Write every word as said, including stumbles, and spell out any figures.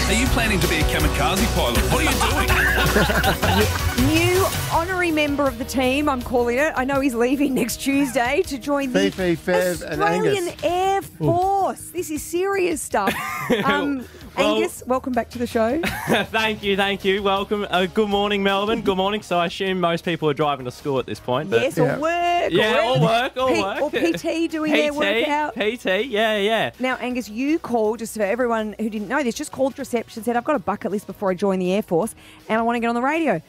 Are you planning to be a kamikaze pilot? What are you doing? New honorary member of the team, I'm calling it. I know he's leaving next Tuesday to join the Fifi, Fev and Australian Angus. Air Force. This is serious stuff. Um, Well- Angus, welcome back to the show. Thank you, thank you. Welcome. Uh, good morning, Melbourne. Good morning. So I assume most people are driving to school at this point. But Yes, or Yeah. work. Yeah, or, or work, or P- work. Or P T doing their workout. P T, yeah, yeah. Now, Angus, you called, just for everyone who didn't know this, just called reception, said, I've got a bucket list before I join the Air Force and I want to get on the radio.